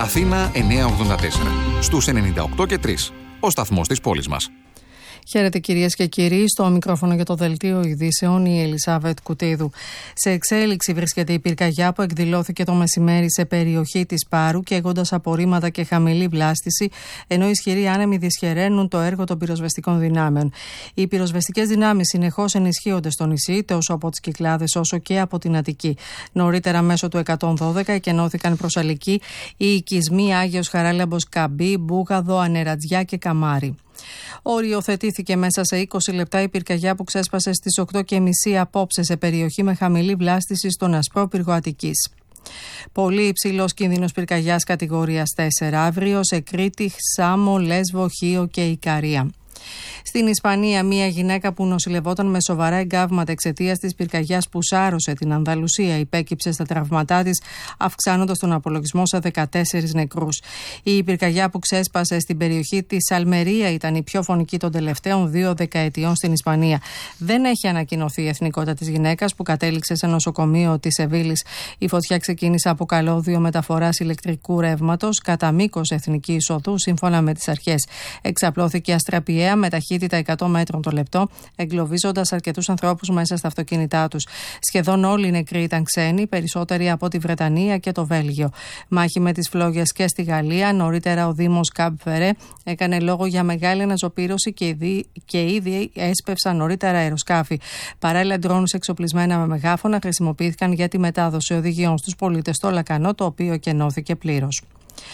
Αθήνα 984. Στους 98 και 3. Ο σταθμός της πόλης μας. Χαίρετε κυρίες και κύριοι, στο μικρόφωνο για το δελτίο ειδήσεων η Ελισάβετ Κουτίδου. Σε εξέλιξη βρίσκεται η πυρκαγιά που εκδηλώθηκε το μεσημέρι σε περιοχή της Πάρου, καίγοντας απορρίμματα και χαμηλή βλάστηση, ενώ ισχυροί άνεμοι δυσχεραίνουν το έργο των πυροσβεστικών δυνάμεων. Οι πυροσβεστικές δυνάμεις συνεχώς ενισχύονται στο νησί, τόσο από τις Κυκλάδες όσο και από την Αττική. Νωρίτερα, μέσω του 112 εκενώθηκαν προς Αλική οι οικισμοί Άγιος Χαράλαμπος Καμπή, Μπούγαδο, Ανερατζιά και Καμάρι. Οριοθετήθηκε μέσα σε 20 λεπτά η πυρκαγιά που ξέσπασε στις 8:30 απόψε σε περιοχή με χαμηλή βλάστηση στον Ασπρόπυργο Αττικής. Πολύ υψηλός κίνδυνος πυρκαγιάς κατηγορίας 4 αύριο σε Κρήτη, Σάμο, Λέσβο, Χίο και Ικαρία. Στην Ισπανία, μια γυναίκα που νοσηλευόταν με σοβαρά εγκάβματα εξαιτίας της πυρκαγιάς που σάρωσε την Ανδαλουσία υπέκυψε στα τραυματά της, αυξάνοντας τον απολογισμό σε 14 νεκρούς. Η πυρκαγιά που ξέσπασε στην περιοχή της Αλμερία ήταν η πιο φωνική των τελευταίων 2 δεκαετιών στην Ισπανία. Δεν έχει ανακοινωθεί η εθνικότητα της γυναίκας που κατέληξε σε νοσοκομείο της Σεβίλης. Η φωτιά ξεκίνησε από καλώδιο μεταφοράς ηλεκτρικού ρεύματος κατά μήκος εθνική εισοδού, σύμφωνα με τις αρχές. Εξαπλώθηκε αστραπιαία με ταχύτητα 100 μέτρων το λεπτό, εγκλωβίζοντας αρκετούς ανθρώπους μέσα στα αυτοκίνητά τους. Σχεδόν όλοι οι νεκροί ήταν ξένοι, περισσότεροι από τη Βρετανία και το Βέλγιο. Μάχη με τις φλόγες και στη Γαλλία. Νωρίτερα ο Δήμος Καμπ Φερέ έκανε λόγο για μεγάλη αναζωπήρωση και ήδη έσπευσαν νωρίτερα αεροσκάφη. Παράλληλα, ντρόουνς εξοπλισμένα με μεγάφωνα χρησιμοποιήθηκαν για τη μετάδοση οδηγιών στους πολίτες στο Λακανό, το οποίο κενώθηκε πλήρως.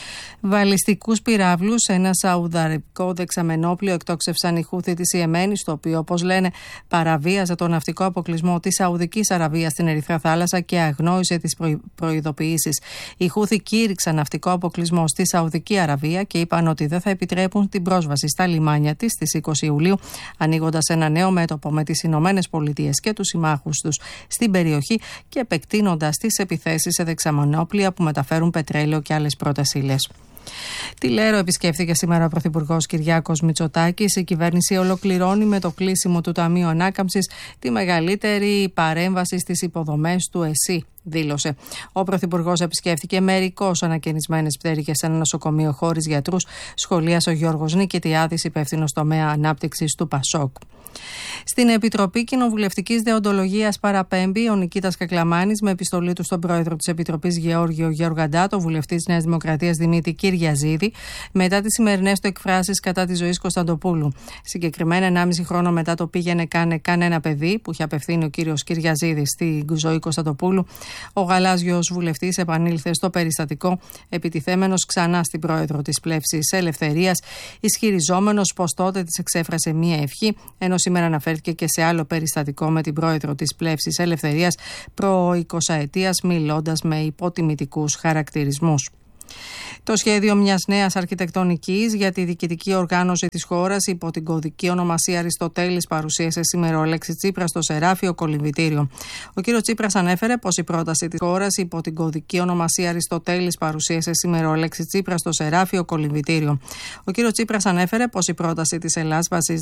Βαλιστικούς πυράβλους σε ένα σαουδαραβικό δεξαμενόπλιο εκτόξευσαν οι Χούθι της Ιεμένης, το οποίο, όπως λένε, παραβίαζε τον ναυτικό αποκλεισμό της Σαουδικής Αραβίας στην Ερυθρά Θάλασσα και αγνόησε τις προειδοποιήσεις. Οι Χούθι κήρυξαν ναυτικό αποκλεισμό στη Σαουδική Αραβία και είπαν ότι δεν θα επιτρέπουν την πρόσβαση στα λιμάνια της στις 20 Ιουλίου, ανοίγοντας ένα νέο μέτωπο με τις Ηνωμένες Πολιτείες και τους συμμάχους τους στην περιοχή και επεκτείνοντας τις επιθέσεις σε δεξαμενόπλια που μεταφέρουν πετρέλαιο και άλλες πρώτες ύλες. Τη Λέρο επισκέφθηκε σήμερα ο Πρωθυπουργός Κυριάκος Μητσοτάκης. Η κυβέρνηση ολοκληρώνει με το κλείσιμο του Ταμείου Ανάκαμψης τη μεγαλύτερη παρέμβαση στις υποδομές του ΕΣΥ, δήλωσε. Ο Πρωθυπουργός επισκέφθηκε μερικώς ανακαινισμένες πτέρυγες σε ένα νοσοκομείο χωρίς γιατρούς, σχολίασε ο Γιώργος Νικητιάδης, υπεύθυνος τομέα ανάπτυξης του ΠΑΣΟΚ. Στην Επιτροπή Κοινοβουλευτικής Δεοντολογίας παραπέμπει ο Νικήτας Κακλαμάνης με επιστολή του στον πρόεδρο της Επιτροπής Γεώργιο Γεωργαντά, το βουλευτή της Νέας Δημοκρατίας Δημήτρη Κυριαζίδη, μετά τις σημερινές του εκφράσεις κατά της ζωής Κωνσταντοπούλου. Συγκεκριμένα, 1,5 χρόνο μετά το πήγαινε κάνε ένα παιδί που είχε απευθύνει ο κύριος Κυριαζίδης στη ζωή Κωνσταντοπούλου, ο γαλάζιος βουλευτής επανήλθε στο περιστατικό, επιτιθέμενος ξανά στην πρόεδρο της Πλεύσης Ελευθερίας, ισχυριζόμενος πως τότε της εξέφρασε μία ευχή, ενώ σήμερα αναφέρθηκε και σε άλλο περιστατικό με την πρόεδρο της Πλεύσης Ελευθερίας προ 20ετίας, μιλώντας με υποτιμητικούς χαρακτηρισμούς. Το σχέδιο μιας νέας αρχιτεκτονικής για τη διοικητική οργάνωση της χώρας υπό την κωδική ονομασία Αριστοτέλης παρουσίασε σήμερα ο Αλέξης Τσίπρας στο Σεράφιο Κολυμβητήριο. Ο κ. Τσίπρας ανέφερε πως η πρόταση της χώρας υπό την κωδική ονομασία Αριστοτέλης παρουσίασε σήμερα ο Αλέξης Τσίπρας στο Σεράφιο Κολυμβητήριο. Ο κ. Τσίπρας ανέφερε πως η πρόταση της Ελλάς βασίζεται